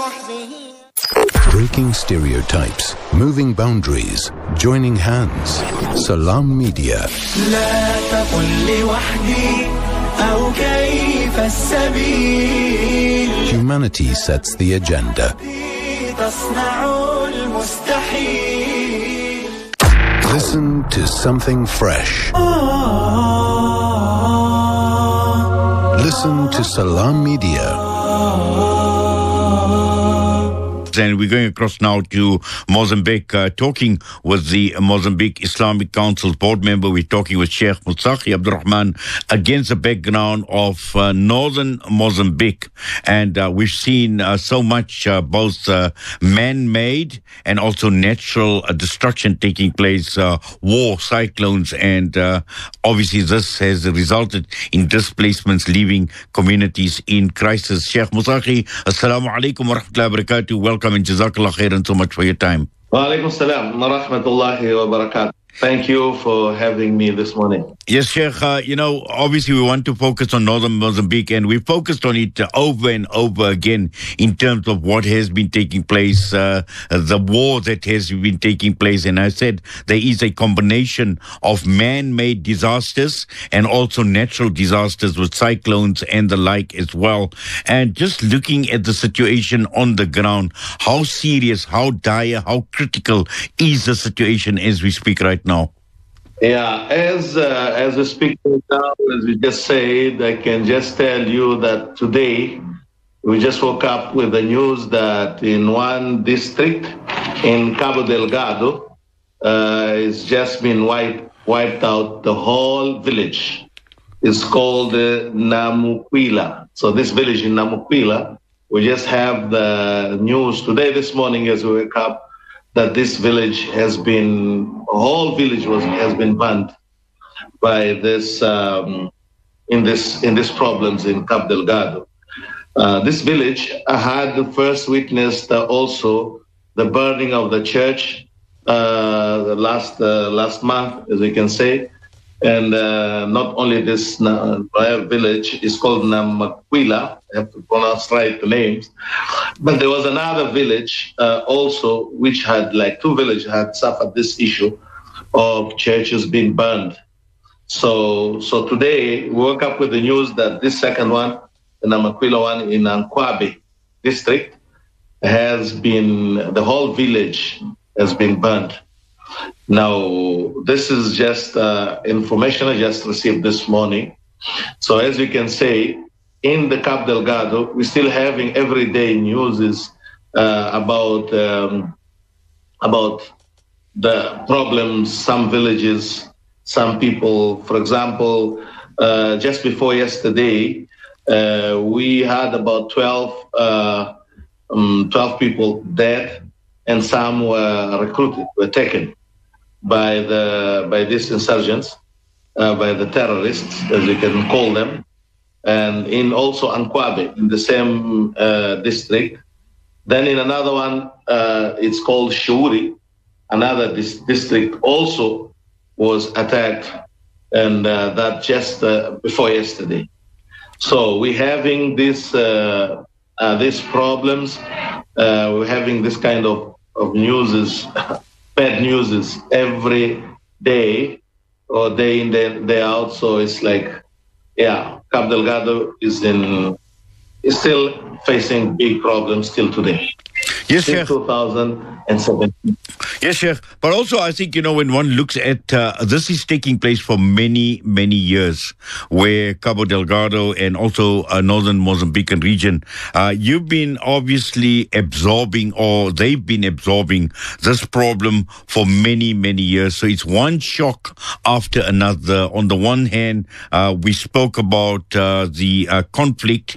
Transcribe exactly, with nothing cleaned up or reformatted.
Breaking stereotypes, moving boundaries, joining hands. Salam Media. لا تقل لي وحدي أو كيف السبيل. Humanity sets the agenda. تصنع المستحيل. Listen to something fresh. Listen to Salam Media. And we're going across now to Mozambique, uh, talking with the Mozambique Islamic Council's board member. We're talking with Sheikh Mutsahi Abdurrahman against the background of uh, northern Mozambique. And uh, we've seen uh, so much uh, both uh, man-made and also natural uh, destruction taking place, uh, war, cyclones, and uh, obviously this has resulted in displacements, leaving communities in crisis. Sheikh Mutsahi, assalamu alaikum wa rahmatullahi wa barakatuh. Welcome. And Jazakallah khairan so much for your time. Wa alaikum salam wa rahmatullahi wa barakatuh. Thank you for having me this morning. Yes, Sheikh, uh, you know, obviously we want to focus on northern Mozambique, and we focused on it uh, over and over again in terms of what has been taking place, uh, the war that has been taking place. And I said there is a combination of man-made disasters and also natural disasters with cyclones and the like as well. And just looking at the situation on the ground, how serious, how dire, how critical is the situation as we speak right now? Yeah, as uh, as we speak now, as we just said, I can just tell you that today we just woke up with the news that in one district in Cabo Delgado, uh, it's just been wiped wiped out the whole village. It's called uh, Namuquila. So this village in Namuquila, we just have the news today, this morning, as we wake up, that this village has been, whole village was has been burned by this um, in this in these problems in Cabo Delgado. Uh, this village had first witnessed uh, also the burning of the church uh, the last uh, last month, as we can say, and uh, not only this uh, village is called Namaquila. I have to pronounce right the names. But there was another village uh, also, which had, like two villages had suffered this issue of churches being burned. So so today we woke up with the news that this second one, the Namaquila one in Ankwabe district, has been, the whole village has been burned. Now, this is just uh, information I just received this morning. So as you can say, in the Cabo Delgado, we're still having everyday news is, uh, about um, about the problems, some villages, some people. For example, uh, just before yesterday, uh, we had about twelve, uh, um, twelve people dead, and some were recruited, were taken by the by these insurgents, uh, by the terrorists, as you can call them. And in also Ankwabe, in the same uh, district. Then in another one, uh, it's called Shuri, another dis- district also was attacked, and uh, that just uh, before yesterday. So we're having this, uh, uh, these problems, uh, we're having this kind of, of news, bad news every day, or day in, day, day out, so it's like, yeah, Cabo Delgado is in is still facing big problems till today. Yes, Sheikh. two thousand seventeen. Yes, Sheikh. But also, I think, you know, when one looks at uh, this is taking place for many, many years, where Cabo Delgado and also uh, northern Mozambican region, uh, you've been obviously absorbing, or they've been absorbing this problem for many, many years. So it's one shock after another. On the one hand, uh, we spoke about uh, the uh, conflict